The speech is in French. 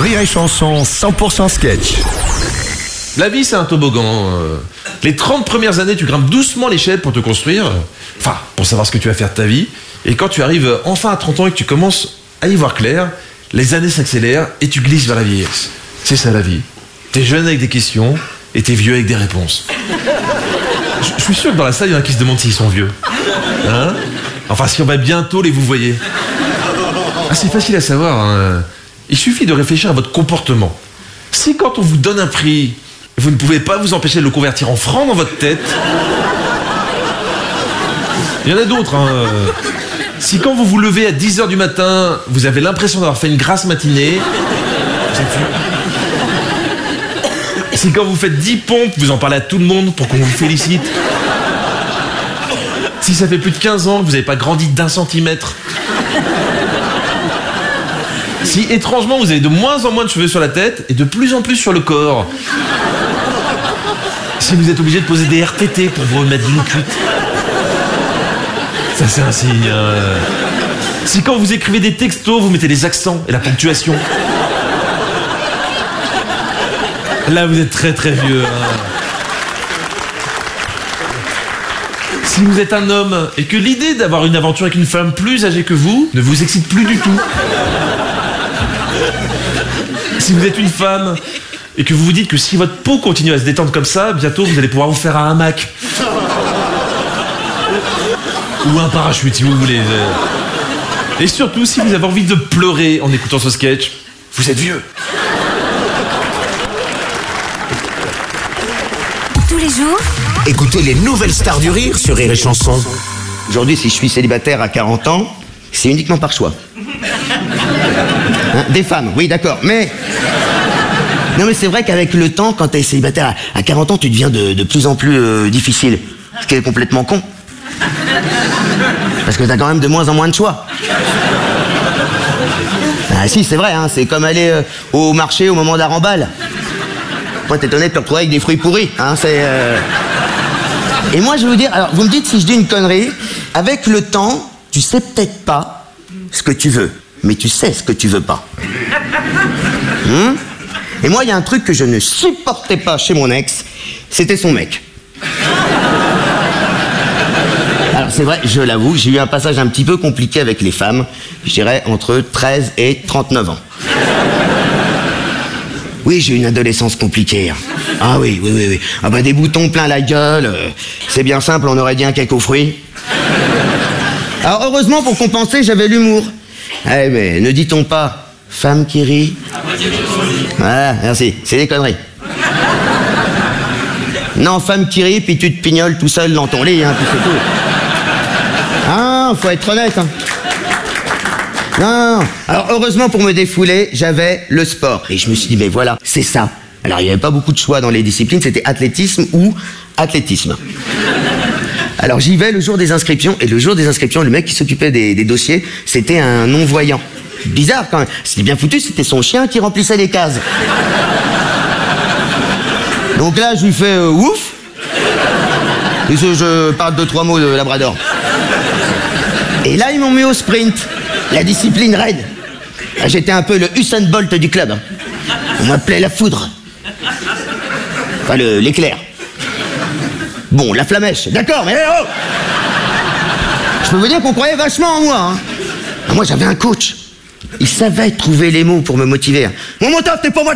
Rire et Chanson 100% sketch. La vie, c'est un toboggan. Les 30 premières années, tu grimpes doucement l'échelle pour te construire. Enfin, pour savoir ce que tu vas faire de ta vie. Et quand tu arrives enfin à 30 ans et que tu commences à y voir clair, les années s'accélèrent et tu glisses vers la vieillesse. C'est ça la vie. T'es jeune avec des questions et t'es vieux avec des réponses. Je suis sûr que dans la salle, il y en a qui se demandent s'ils sont vieux. Hein? Enfin, si on va bientôt les vous voyez. Ah, c'est facile à savoir. Hein. Il suffit de réfléchir à votre comportement. Si quand on vous donne un prix, vous ne pouvez pas vous empêcher de le convertir en francs dans votre tête. Il y en a d'autres. Hein. Si quand vous vous levez à 10h du matin, vous avez l'impression d'avoir fait une grasse matinée. Si quand vous faites 10 pompes, vous en parlez à tout le monde pour qu'on vous félicite. Si ça fait plus de 15 ans que vous n'avez pas grandi d'1 centimètre. Si étrangement vous avez de moins en moins de cheveux sur la tête et de plus en plus sur le corps. Si vous êtes obligé de poser des RTT pour vous remettre d'une cuite. Ça c'est un signe. Si quand vous écrivez des textos, vous mettez des accents et la ponctuation. Là vous êtes très très vieux. Si vous êtes un homme et que l'idée d'avoir une aventure avec une femme plus âgée que vous ne vous excite plus du tout. Si vous êtes une femme et que vous vous dites que si votre peau continue à se détendre comme ça, bientôt vous allez pouvoir vous faire un hamac. Ou un parachute si vous voulez. Et surtout si vous avez envie de pleurer en écoutant ce sketch, vous êtes vieux. Tous les jours, Écoutez les nouvelles stars du rire sur Rire et Chanson. Aujourd'hui, si je suis célibataire à 40 ans, c'est uniquement par choix. Hein, des femmes, oui, d'accord, mais... Non, mais c'est vrai qu'avec le temps, quand t'es célibataire à 40 ans, tu deviens de plus en plus difficile. Ce qui est complètement con. Parce que t'as quand même de moins en moins de choix. Ah si, c'est vrai, hein, c'est comme aller au marché au moment de la remballe. Moi, t'es étonné de te retrouver avec des fruits pourris, hein, c'est... Et moi, je vais vous dire, alors, vous me dites si je dis une connerie, avec le temps, tu sais peut-être pas ce que tu veux, mais tu sais ce que tu veux pas. Et moi, il y a un truc que je ne supportais pas chez mon ex, c'était son mec. Alors, c'est vrai, je l'avoue, j'ai eu un passage un petit peu compliqué avec les femmes, je dirais entre 13 et 39 ans. Oui, j'ai eu une adolescence compliquée. Ah oui. Ah bah des boutons plein la gueule, c'est bien simple, on aurait dit un cake aux fruits. Alors heureusement, pour compenser, j'avais l'humour. Eh mais ne dit-on pas femme qui rit? Voilà, merci, c'est des conneries. Non, femme qui rit, puis tu te pignoles tout seul dans ton lit, hein, puis c'est tout. Ah, faut être honnête, hein. Non. Alors heureusement pour me défouler, j'avais le sport. Et je me suis dit, mais voilà, c'est ça. Alors il n'y avait pas beaucoup de choix dans les disciplines, c'était athlétisme ou athlétisme. Alors j'y vais le jour des inscriptions, et le jour des inscriptions, le mec qui s'occupait des dossiers, c'était un non-voyant. Bizarre quand même, c'était bien foutu, c'était son chien qui remplissait les cases. Donc là, je lui fais ouf. Et je parle 2-3 mots de Labrador. Et là, ils m'ont mis au sprint. La discipline raide. J'étais un peu le Usain Bolt du club. On m'appelait la foudre. Enfin, l'éclair. Bon, la flamèche, d'accord, mais oh! Je peux vous dire qu'on croyait vachement en moi. Hein. Moi, j'avais un coach. Il savait trouver les mots pour me motiver. Mon moteur, c'était pour moi.